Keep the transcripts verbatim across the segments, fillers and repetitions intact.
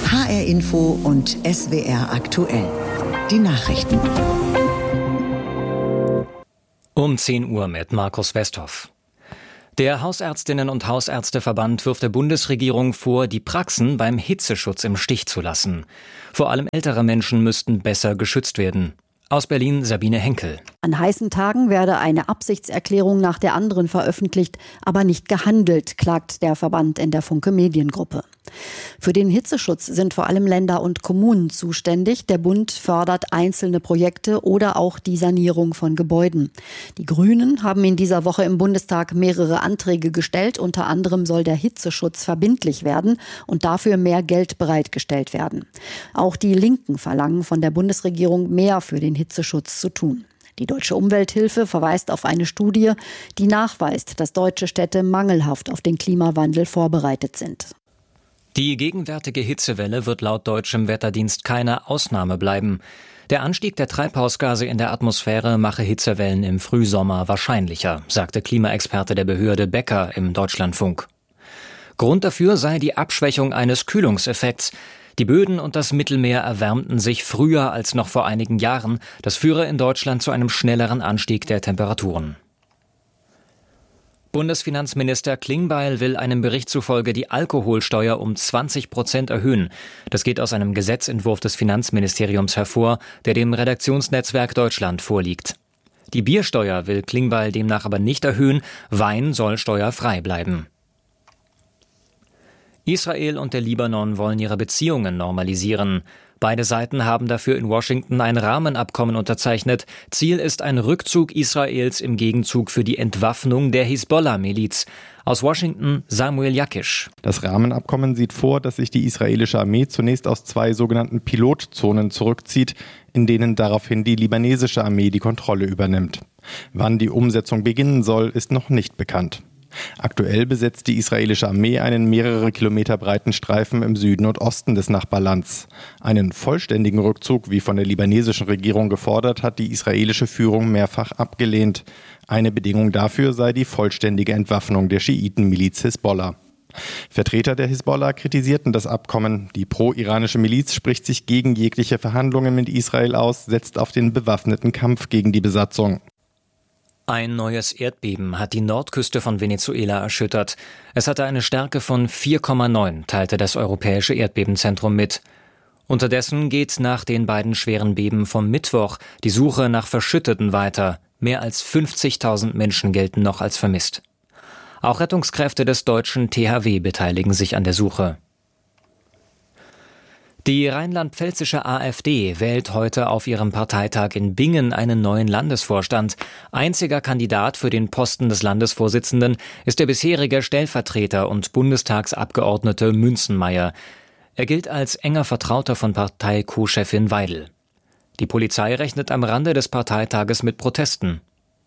H R Info und S W R aktuell. Die Nachrichten. Um zehn Uhr mit Markus Westhoff. Der Hausärztinnen- und Hausärzteverband wirft der Bundesregierung vor, die Praxen beim Hitzeschutz im Stich zu lassen. Vor allem ältere Menschen müssten besser geschützt werden. Aus Berlin Sabine Henkel. An heißen Tagen werde eine Absichtserklärung nach der anderen veröffentlicht, aber nicht gehandelt, klagt der Verband in der Funke Mediengruppe. Für den Hitzeschutz sind vor allem Länder und Kommunen zuständig. Der Bund fördert einzelne Projekte oder auch die Sanierung von Gebäuden. Die Grünen haben in dieser Woche im Bundestag mehrere Anträge gestellt. Unter anderem soll der Hitzeschutz verbindlich werden und dafür mehr Geld bereitgestellt werden. Auch die Linken verlangen von der Bundesregierung mehr für den Hitzeschutz zu tun. Die Deutsche Umwelthilfe verweist auf eine Studie, die nachweist, dass deutsche Städte mangelhaft auf den Klimawandel vorbereitet sind. Die gegenwärtige Hitzewelle wird laut deutschem Wetterdienst keine Ausnahme bleiben. Der Anstieg der Treibhausgase in der Atmosphäre mache Hitzewellen im Frühsommer wahrscheinlicher, sagte Klimaexperte der Behörde Becker im Deutschlandfunk. Grund dafür sei die Abschwächung eines Kühlungseffekts. Die Böden und das Mittelmeer erwärmten sich früher als noch vor einigen Jahren. Das führe in Deutschland zu einem schnelleren Anstieg der Temperaturen. Bundesfinanzminister Klingbeil will einem Bericht zufolge die Alkoholsteuer um zwanzig Prozent erhöhen. Das geht aus einem Gesetzentwurf des Finanzministeriums hervor, der dem Redaktionsnetzwerk Deutschland vorliegt. Die Biersteuer will Klingbeil demnach aber nicht erhöhen. Wein soll steuerfrei bleiben. Israel und der Libanon wollen ihre Beziehungen normalisieren. Beide Seiten haben dafür in Washington ein Rahmenabkommen unterzeichnet. Ziel ist ein Rückzug Israels im Gegenzug für die Entwaffnung der Hisbollah-Miliz. Aus Washington Samuel Jakisch. Das Rahmenabkommen sieht vor, dass sich die israelische Armee zunächst aus zwei sogenannten Pilotzonen zurückzieht, in denen daraufhin die libanesische Armee die Kontrolle übernimmt. Wann die Umsetzung beginnen soll, ist noch nicht bekannt. Aktuell besetzt die israelische Armee einen mehrere Kilometer breiten Streifen im Süden und Osten des Nachbarlands. Einen vollständigen Rückzug, wie von der libanesischen Regierung gefordert, hat die israelische Führung mehrfach abgelehnt. Eine Bedingung dafür sei die vollständige Entwaffnung der Schiitenmiliz Hisbollah. Vertreter der Hisbollah kritisierten das Abkommen. Die pro-iranische Miliz spricht sich gegen jegliche Verhandlungen mit Israel aus, setzt auf den bewaffneten Kampf gegen die Besatzung. Ein neues Erdbeben hat die Nordküste von Venezuela erschüttert. Es hatte eine Stärke von vier Komma neun, teilte das Europäische Erdbebenzentrum mit. Unterdessen geht nach den beiden schweren Beben vom Mittwoch die Suche nach Verschütteten weiter. Mehr als fünfzigtausend Menschen gelten noch als vermisst. Auch Rettungskräfte des deutschen T H W beteiligen sich an der Suche. Die rheinland-pfälzische AfD wählt heute auf ihrem Parteitag in Bingen einen neuen Landesvorstand. Einziger Kandidat für den Posten des Landesvorsitzenden ist der bisherige Stellvertreter und Bundestagsabgeordnete Münzenmaier. Er gilt als enger Vertrauter von Partei-Co-Chefin Weidel. Die Polizei rechnet am Rande des Parteitages mit Protesten.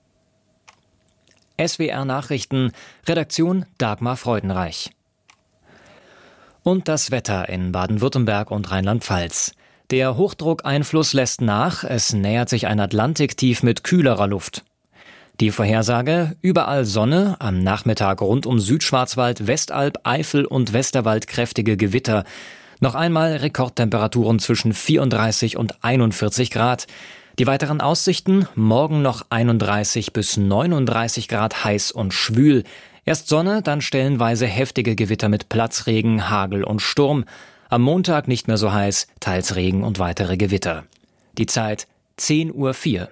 S W R Nachrichten, Redaktion Dagmar Freudenreich. Und das Wetter in Baden-Württemberg und Rheinland-Pfalz. Der Hochdruckeinfluss lässt nach, es nähert sich ein Atlantiktief mit kühlerer Luft. Die Vorhersage: überall Sonne, am Nachmittag rund um Südschwarzwald, Westalb, Eifel und Westerwald kräftige Gewitter. Noch einmal Rekordtemperaturen zwischen vierunddreißig und einundvierzig Grad. Die weiteren Aussichten: morgen noch einunddreißig bis neununddreißig Grad heiß und schwül. Erst Sonne, dann stellenweise heftige Gewitter mit Platzregen, Hagel und Sturm. Am Montag nicht mehr so heiß, teils Regen und weitere Gewitter. Die Zeit zehn Uhr vier.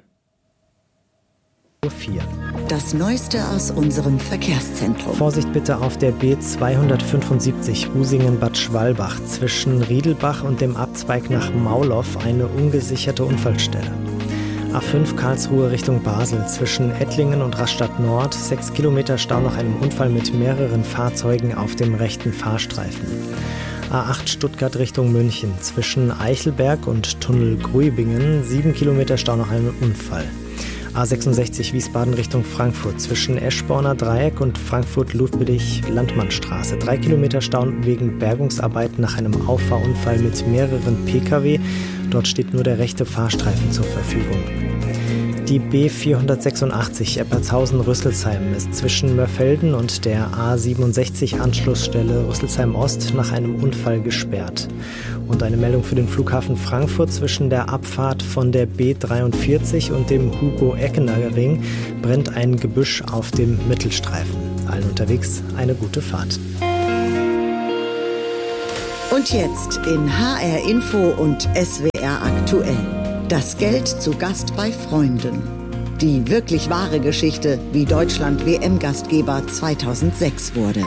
Das Neueste aus unserem Verkehrszentrum. Vorsicht bitte auf der B zweihundertfünfundsiebzig Husingen-Bad Schwalbach. Zwischen Riedelbach und dem Abzweig nach Maulow eine ungesicherte Unfallstelle. A fünf Karlsruhe Richtung Basel. Zwischen Ettlingen und Rastatt Nord sechs Kilometer Stau nach einem Unfall mit mehreren Fahrzeugen auf dem rechten Fahrstreifen. A acht Stuttgart Richtung München. Zwischen Eichelberg und Tunnel Gruibingen sieben Kilometer Stau nach einem Unfall. A sechsundsechzig Wiesbaden Richtung Frankfurt. Zwischen Eschborner Dreieck und Frankfurt-Ludwig-Landmannstraße. Drei Kilometer Stau wegen Bergungsarbeit nach einem Auffahrunfall mit mehreren Pkw. Dort steht nur der rechte Fahrstreifen zur Verfügung. Die B vierhundertsechsundachtzig Eppertshausen-Rüsselsheim ist zwischen Mörfelden und der A siebenundsechzig Anschlussstelle Rüsselsheim-Ost nach einem Unfall gesperrt. Und eine Meldung für den Flughafen Frankfurt: zwischen der Abfahrt von der B dreiundvierzig und dem Hugo-Eckener-Ring brennt ein Gebüsch auf dem Mittelstreifen. Allen unterwegs eine gute Fahrt. Und jetzt in H R Info und S W R aktuell. Das Geld zu Gast bei Freunden. Die wirklich wahre Geschichte, wie Deutschland W M-Gastgeber zweitausendsechs wurde.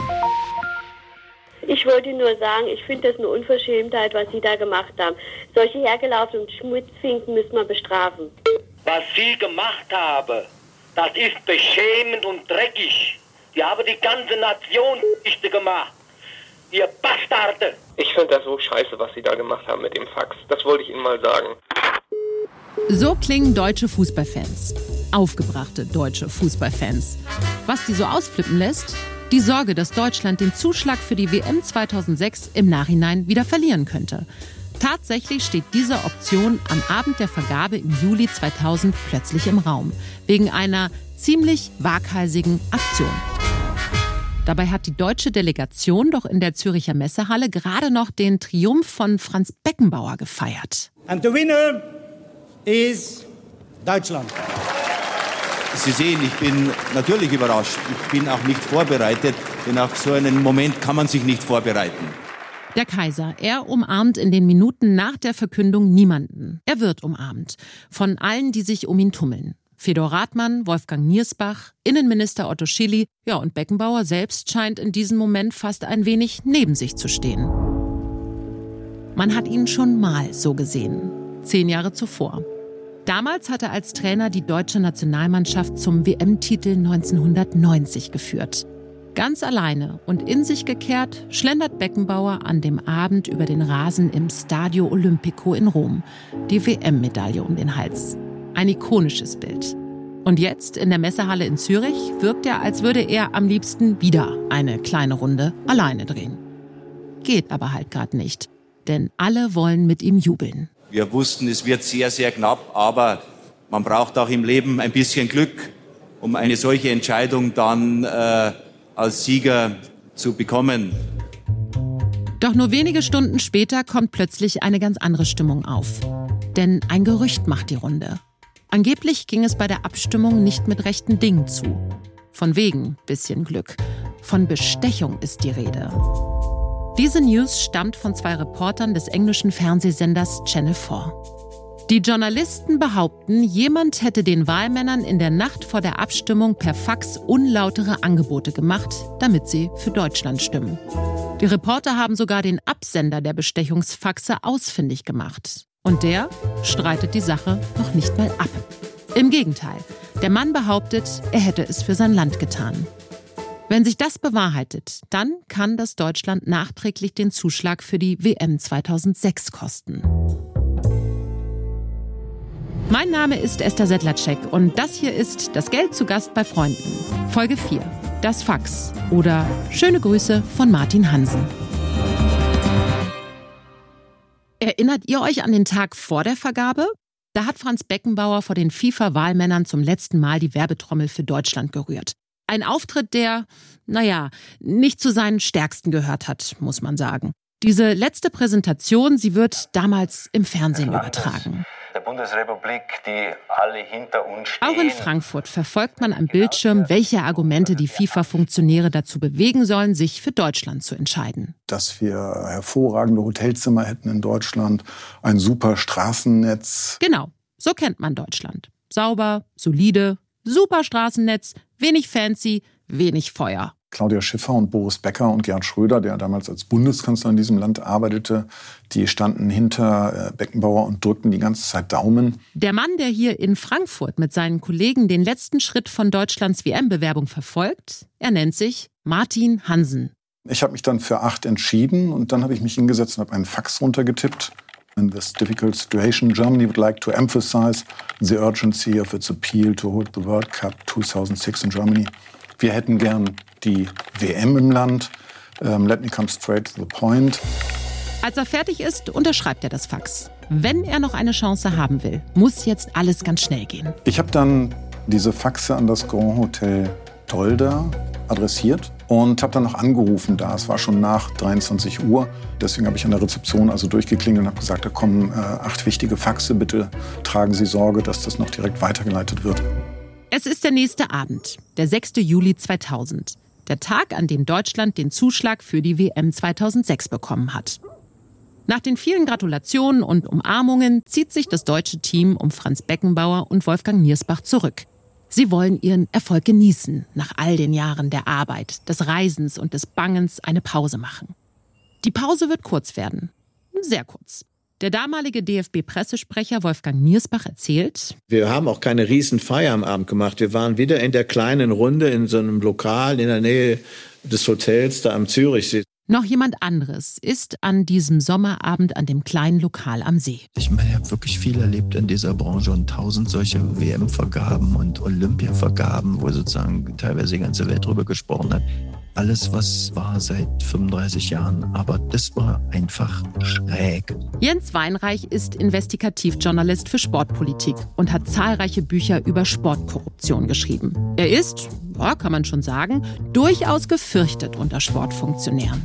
Ich wollte nur sagen, ich finde das eine Unverschämtheit, was Sie da gemacht haben. Solche hergelaufenen Schmutzfinken müssen wir bestrafen. Was Sie gemacht haben, das ist beschämend und dreckig. Die haben die ganze Nation Geschichte gemacht. Ihr Bastarde! Ich finde das so scheiße, was Sie da gemacht haben mit dem Fax. Das wollte ich Ihnen mal sagen. So klingen deutsche Fußballfans. Aufgebrachte deutsche Fußballfans. Was die so ausflippen lässt? Die Sorge, dass Deutschland den Zuschlag für die W M zweitausendsechs im Nachhinein wieder verlieren könnte. Tatsächlich steht diese Option am Abend der Vergabe im Juli zweitausend plötzlich im Raum. Wegen einer ziemlich waghalsigen Aktion. Dabei hat die deutsche Delegation doch in der Züricher Messehalle gerade noch den Triumph von Franz Beckenbauer gefeiert. And the winner is Deutschland. Sie sehen, ich bin natürlich überrascht. Ich bin auch nicht vorbereitet, denn auf so einen Moment kann man sich nicht vorbereiten. Der Kaiser, er umarmt in den Minuten nach der Verkündung niemanden. Er wird umarmt. Von allen, die sich um ihn tummeln. Fedor Rathmann, Wolfgang Niersbach, Innenminister Otto Schily, ja, und Beckenbauer selbst scheint in diesem Moment fast ein wenig neben sich zu stehen. Man hat ihn schon mal so gesehen, zehn Jahre zuvor. Damals hat er als Trainer die deutsche Nationalmannschaft zum W M-Titel neunzehnhundertneunzig geführt. Ganz alleine und in sich gekehrt schlendert Beckenbauer an dem Abend über den Rasen im Stadio Olimpico in Rom, die W M-Medaille um den Hals. Ein ikonisches Bild. Und jetzt in der Messehalle in Zürich wirkt er, als würde er am liebsten wieder eine kleine Runde alleine drehen. Geht aber halt gerade nicht, denn alle wollen mit ihm jubeln. Wir wussten, es wird sehr, sehr knapp, aber man braucht auch im Leben ein bisschen Glück, um eine solche Entscheidung dann äh, als Sieger zu bekommen. Doch nur wenige Stunden später kommt plötzlich eine ganz andere Stimmung auf. Denn ein Gerücht macht die Runde. Angeblich ging es bei der Abstimmung nicht mit rechten Dingen zu. Von wegen bisschen Glück. Von Bestechung ist die Rede. Diese News stammt von zwei Reportern des englischen Fernsehsenders Channel vier. Die Journalisten behaupten, jemand hätte den Wahlmännern in der Nacht vor der Abstimmung per Fax unlautere Angebote gemacht, damit sie für Deutschland stimmen. Die Reporter haben sogar den Absender der Bestechungsfaxe ausfindig gemacht. Und der streitet die Sache noch nicht mal ab. Im Gegenteil, der Mann behauptet, er hätte es für sein Land getan. Wenn sich das bewahrheitet, dann kann das Deutschland nachträglich den Zuschlag für die W M zweitausendsechs kosten. Mein Name ist Esther Sedlacek und das hier ist Das Geld zu Gast bei Freunden. Folge vier, das Fax oder Schöne Grüße von Martin Hansen. Erinnert ihr euch an den Tag vor der Vergabe? Da hat Franz Beckenbauer vor den FIFA-Wahlmännern zum letzten Mal die Werbetrommel für Deutschland gerührt. Ein Auftritt, der, naja, nicht zu seinen stärksten gehört hat, muss man sagen. Diese letzte Präsentation, sie wird damals im Fernsehen übertragen. Der Bundesrepublik, die alle hinter uns stehen. Auch in Frankfurt verfolgt man am Bildschirm, welche Argumente die FIFA-Funktionäre dazu bewegen sollen, sich für Deutschland zu entscheiden. Dass wir hervorragende Hotelzimmer hätten in Deutschland, ein super Straßennetz. Genau, so kennt man Deutschland. Sauber, solide, super Straßennetz, wenig fancy, wenig Feuer. Claudia Schiffer und Boris Becker und Gerhard Schröder, der damals als Bundeskanzler in diesem Land arbeitete, die standen hinter Beckenbauer und drückten die ganze Zeit Daumen. Der Mann, der hier in Frankfurt mit seinen Kollegen den letzten Schritt von Deutschlands W M-Bewerbung verfolgt, er nennt sich Martin Hansen. Ich habe mich dann für acht entschieden und dann habe ich mich hingesetzt und habe einen Fax runtergetippt. In this difficult situation, Germany would like to emphasize the urgency of its appeal to hold the World Cup zweitausendsechs in Germany. Wir hätten gern die W M im Land. Um, let me come straight to the point. Als er fertig ist, unterschreibt er das Fax. Wenn er noch eine Chance haben will, muss jetzt alles ganz schnell gehen. Ich habe dann diese Faxe an das Grand Hotel Tolda adressiert und habe dann noch angerufen da. Es war schon nach dreiundzwanzig Uhr. Deswegen habe ich an der Rezeption also durchgeklingelt und habe gesagt, da kommen äh, acht wichtige Faxe. Bitte tragen Sie Sorge, dass das noch direkt weitergeleitet wird. Es ist der nächste Abend, der sechster Juli zweitausend. Der Tag, an dem Deutschland den Zuschlag für die W M zweitausendsechs bekommen hat. Nach den vielen Gratulationen und Umarmungen zieht sich das deutsche Team um Franz Beckenbauer und Wolfgang Niersbach zurück. Sie wollen ihren Erfolg genießen, nach all den Jahren der Arbeit, des Reisens und des Bangens eine Pause machen. Die Pause wird kurz werden. Sehr kurz. Der damalige D F B-Pressesprecher Wolfgang Niersbach erzählt: Wir haben auch keine Riesenfeier am Abend gemacht. Wir waren wieder in der kleinen Runde in so einem Lokal in der Nähe des Hotels da am Zürichsee. Noch jemand anderes ist an diesem Sommerabend an dem kleinen Lokal am See. Ich meine, ich habe wirklich viel erlebt in dieser Branche und tausend solche W M-Vergaben und Olympia-Vergaben, wo sozusagen teilweise die ganze Welt drüber gesprochen hat. Alles, was war seit fünfunddreißig Jahren, aber das war einfach schräg. Jens Weinreich ist Investigativjournalist für Sportpolitik und hat zahlreiche Bücher über Sportkorruption geschrieben. Er ist, ja, kann man schon sagen, durchaus gefürchtet unter Sportfunktionären.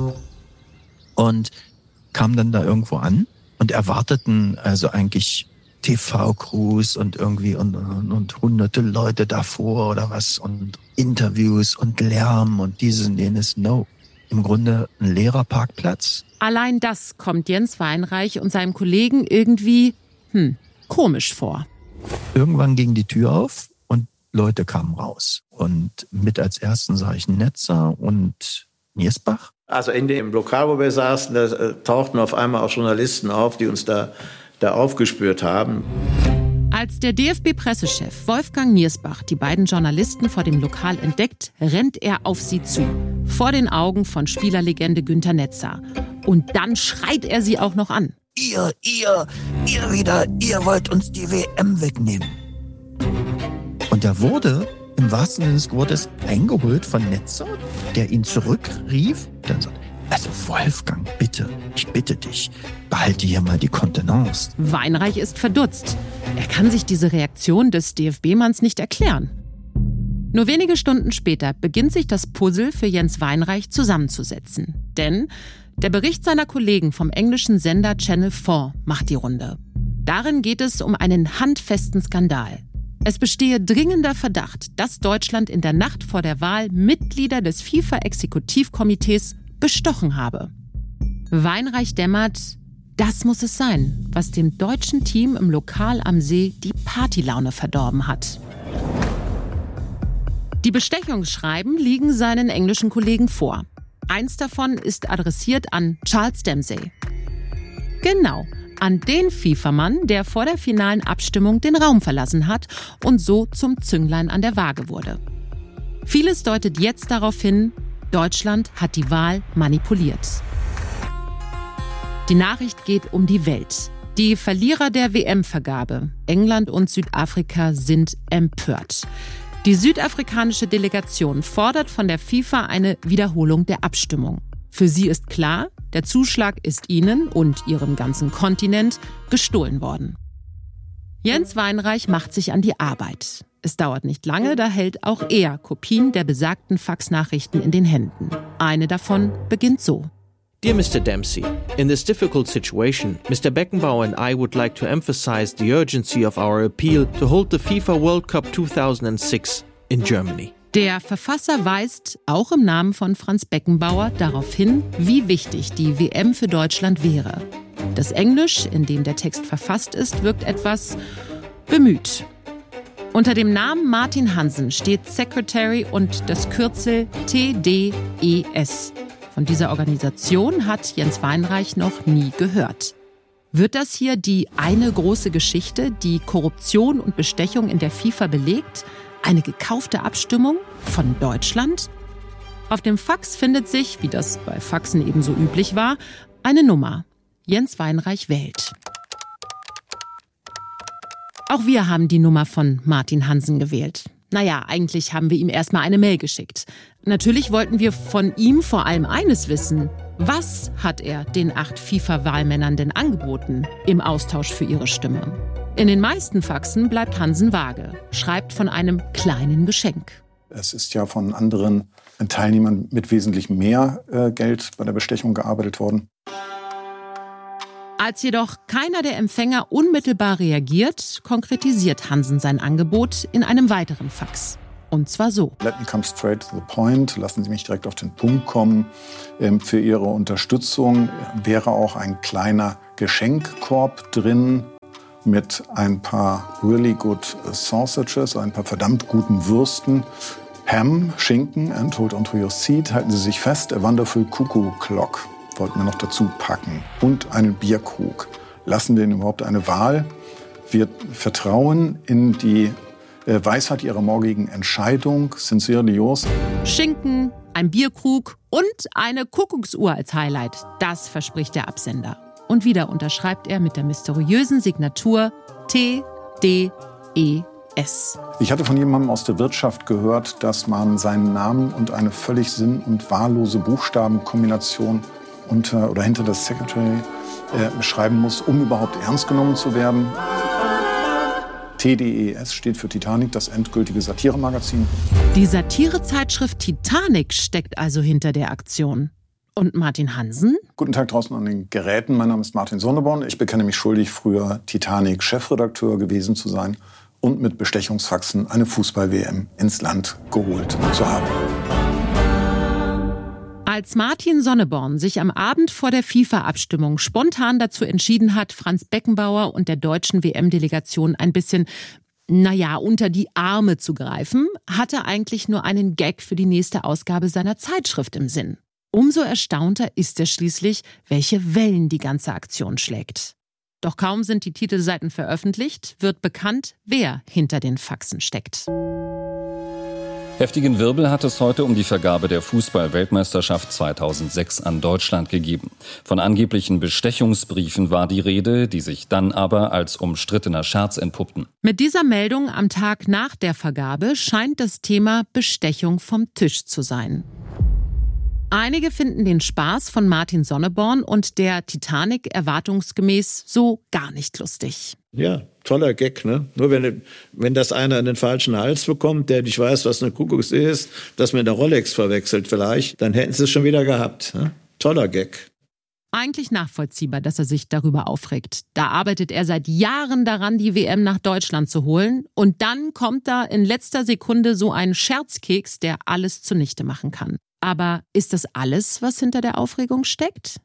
Und kam dann da irgendwo an und erwarteten also eigentlich T V-Crews und irgendwie und, und, und hunderte Leute davor oder was und Interviews und Lärm und dieses und jenes. No. Im Grunde ein leerer Parkplatz. Allein das kommt Jens Weinreich und seinem Kollegen irgendwie, hm, komisch vor. Irgendwann ging die Tür auf und Leute kamen raus. Und mit als ersten sah ich Netzer und Niersbach. Also in dem Lokal, wo wir saßen, da tauchten auf einmal auch Journalisten auf, die uns da da aufgespürt haben. Als der D F B-Pressechef Wolfgang Niersbach die beiden Journalisten vor dem Lokal entdeckt, rennt er auf sie zu. Vor den Augen von Spielerlegende Günter Netzer. Und dann schreit er sie auch noch an. Ihr, ihr, ihr wieder, ihr wollt uns die W M wegnehmen. Und er wurde im wahrsten Sinne des Wortes eingeholt von Netzer, der ihn zurückrief. Dann sagt, also Wolfgang, bitte, ich bitte dich, behalte hier mal die Kontenance. Weinreich ist verdutzt. Er kann sich diese Reaktion des D F B-Manns nicht erklären. Nur wenige Stunden später beginnt sich das Puzzle für Jens Weinreich zusammenzusetzen. Denn der Bericht seiner Kollegen vom englischen Sender Channel vier macht die Runde. Darin geht es um einen handfesten Skandal. Es bestehe dringender Verdacht, dass Deutschland in der Nacht vor der Wahl Mitglieder des FIFA-Exekutivkomitees bestochen habe. Weinreich dämmert, das muss es sein, was dem deutschen Team im Lokal am See die Partylaune verdorben hat. Die Bestechungsschreiben liegen seinen englischen Kollegen vor. Eins davon ist adressiert an Charles Dempsey. Genau, an den FIFA-Mann, der vor der finalen Abstimmung den Raum verlassen hat und so zum Zünglein an der Waage wurde. Vieles deutet jetzt darauf hin, Deutschland hat die Wahl manipuliert. Die Nachricht geht um die Welt. Die Verlierer der W M-Vergabe, England und Südafrika, sind empört. Die südafrikanische Delegation fordert von der FIFA eine Wiederholung der Abstimmung. Für sie ist klar, der Zuschlag ist ihnen und ihrem ganzen Kontinent gestohlen worden. Jens Weinreich macht sich an die Arbeit. Es dauert nicht lange, da hält auch er Kopien der besagten Faxnachrichten in den Händen. Eine davon beginnt so. Dear Mister Dempsey, in this difficult situation, Mister Beckenbauer and I would like to emphasize the urgency of our appeal to hold the FIFA World Cup two thousand six in Germany. Der Verfasser weist, auch im Namen von Franz Beckenbauer, darauf hin, wie wichtig die W M für Deutschland wäre. Das Englisch, in dem der Text verfasst ist, wirkt etwas bemüht. Unter dem Namen Martin Hansen steht Secretary und das Kürzel T D E S. Von dieser Organisation hat Jens Weinreich noch nie gehört. Wird das hier die eine große Geschichte, die Korruption und Bestechung in der FIFA belegt? Eine gekaufte Abstimmung von Deutschland? Auf dem Fax findet sich, wie das bei Faxen ebenso üblich war, eine Nummer. Jens Weinreich wählt. Auch wir haben die Nummer von Martin Hansen gewählt. Naja, eigentlich haben wir ihm erstmal eine Mail geschickt. Natürlich wollten wir von ihm vor allem eines wissen. Was hat er den acht FIFA-Wahlmännern denn angeboten im Austausch für ihre Stimme? In den meisten Faxen bleibt Hansen vage, schreibt von einem kleinen Geschenk. Es ist ja von anderen Teilnehmern mit wesentlich mehr äh, Geld bei der Bestechung gearbeitet worden. Als jedoch keiner der Empfänger unmittelbar reagiert, konkretisiert Hansen sein Angebot in einem weiteren Fax. Und zwar so. Let me come straight to the point. Lassen Sie mich direkt auf den Punkt kommen. Ähm, für Ihre Unterstützung wäre auch ein kleiner Geschenkkorb drin mit ein paar really good sausages, ein paar verdammt guten Würsten, Ham, Schinken and hold on to your seat. Halten Sie sich fest, a wonderful cuckoo clock wollten wir noch dazu packen und einen Bierkrug. Lassen wir Ihnen überhaupt eine Wahl? Wir vertrauen in die Weisheit Ihrer morgigen Entscheidung. Sincerely yours. Schinken, ein Bierkrug und eine Kuckucksuhr als Highlight. Das verspricht der Absender. Und wieder unterschreibt er mit der mysteriösen Signatur T D E S. Ich hatte von jemandem aus der Wirtschaft gehört, dass man seinen Namen und eine völlig sinn- und wahllose Buchstabenkombination unter oder hinter das Secretary äh, schreiben muss, um überhaupt ernst genommen zu werden. T D E S steht für Titanic, das endgültige Satiremagazin. Die Satirezeitschrift Titanic steckt also hinter der Aktion. Und Martin Hansen? Guten Tag draußen an den Geräten. Mein Name ist Martin Sonneborn. Ich bekenne mich schuldig, früher Titanic-Chefredakteur gewesen zu sein und mit Bestechungsfaxen eine Fußball-W M ins Land geholt zu haben. Als Martin Sonneborn sich am Abend vor der FIFA-Abstimmung spontan dazu entschieden hat, Franz Beckenbauer und der deutschen W M-Delegation ein bisschen, naja, unter die Arme zu greifen, hat er eigentlich nur einen Gag für die nächste Ausgabe seiner Zeitschrift im Sinn. Umso erstaunter ist er schließlich, welche Wellen die ganze Aktion schlägt. Doch kaum sind die Titelseiten veröffentlicht, wird bekannt, wer hinter den Faxen steckt. Heftigen Wirbel hat es heute um die Vergabe der Fußball-Weltmeisterschaft zweitausendsechs an Deutschland gegeben. Von angeblichen Bestechungsbriefen war die Rede, die sich dann aber als umstrittener Scherz entpuppten. Mit dieser Meldung am Tag nach der Vergabe scheint das Thema Bestechung vom Tisch zu sein. Einige finden den Spaß von Martin Sonneborn und der Titanic erwartungsgemäß so gar nicht lustig. Ja, toller Gag, ne? Nur wenn, wenn das einer in den falschen Hals bekommt, der nicht weiß, was eine Kuckucks ist, das mit einer Rolex verwechselt vielleicht, dann hätten sie es schon wieder gehabt. Ne? Toller Gag. Eigentlich nachvollziehbar, dass er sich darüber aufregt. Da arbeitet er seit Jahren daran, die W M nach Deutschland zu holen. Und dann kommt da in letzter Sekunde so ein Scherzkeks, der alles zunichte machen kann. Aber ist das alles, was hinter der Aufregung steckt?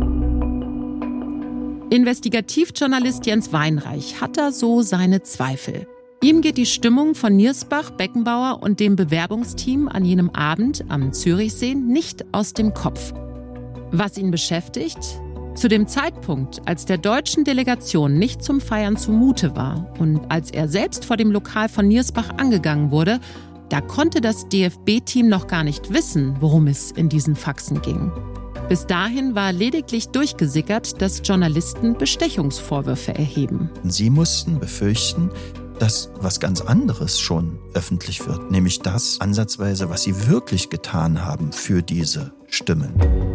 Investigativjournalist Jens Weinreich hat da so seine Zweifel. Ihm geht die Stimmung von Niersbach, Beckenbauer und dem Bewerbungsteam an jenem Abend am Zürichsee nicht aus dem Kopf. Was ihn beschäftigt? Zu dem Zeitpunkt, als der deutschen Delegation nicht zum Feiern zumute war und als er selbst vor dem Lokal von Niersbach angegangen wurde, da konnte das D F B-Team noch gar nicht wissen, worum es in diesen Faxen ging. Bis dahin war lediglich durchgesickert, dass Journalisten Bestechungsvorwürfe erheben. Sie mussten befürchten, dass was ganz anderes schon öffentlich wird, nämlich das ansatzweise, was sie wirklich getan haben für diese Stimmen.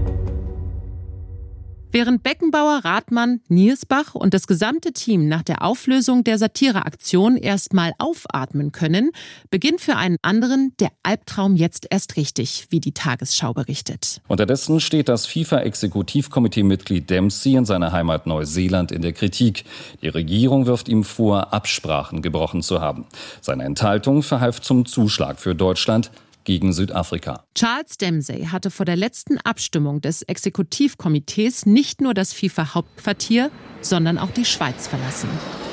Während Beckenbauer, Rathmann, Niersbach und das gesamte Team nach der Auflösung der Satireaktion erstmal aufatmen können, beginnt für einen anderen der Albtraum jetzt erst richtig, wie die Tagesschau berichtet. Unterdessen steht das FIFA-Exekutivkomitee-Mitglied Dempsey in seiner Heimat Neuseeland in der Kritik. Die Regierung wirft ihm vor, Absprachen gebrochen zu haben. Seine Enthaltung verhalf zum Zuschlag für Deutschland gegen Südafrika. Charles Dempsey hatte vor der letzten Abstimmung des Exekutivkomitees nicht nur das FIFA-Hauptquartier, sondern auch die Schweiz verlassen.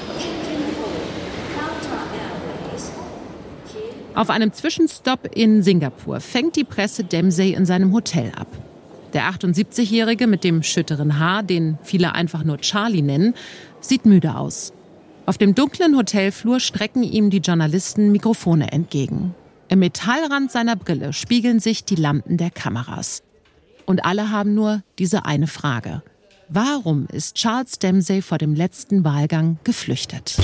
Auf einem Zwischenstopp in Singapur fängt die Presse Dempsey in seinem Hotel ab. Der achtundsiebzigjährige mit dem schütteren Haar, den viele einfach nur Charlie nennen, sieht müde aus. Auf dem dunklen Hotelflur strecken ihm die Journalisten Mikrofone entgegen. Im Metallrand seiner Brille spiegeln sich die Lampen der Kameras. Und alle haben nur diese eine Frage. Warum ist Charles Dempsey vor dem letzten Wahlgang geflüchtet?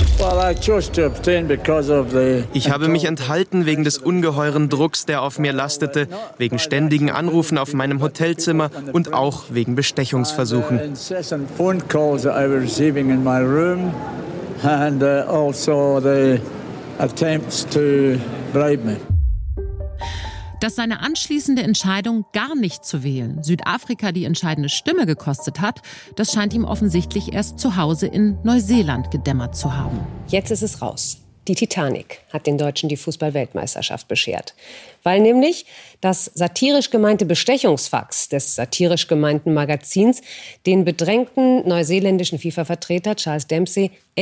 Ich habe mich enthalten wegen des ungeheuren Drucks, der auf mir lastete, wegen ständigen Anrufen auf meinem Hotelzimmer und auch wegen Bestechungsversuchen. Dass seine anschließende Entscheidung, gar nicht zu wählen, Südafrika die entscheidende Stimme gekostet hat, das scheint ihm offensichtlich erst zu Hause in Neuseeland gedämmert zu haben. Jetzt ist es raus. Die Titanic hat den Deutschen die Fußball-Weltmeisterschaft beschert. Weil nämlich das satirisch gemeinte Bestechungsfax des satirisch gemeinten Magazins den bedrängten neuseeländischen FIFA-Vertreter Charles Dempsey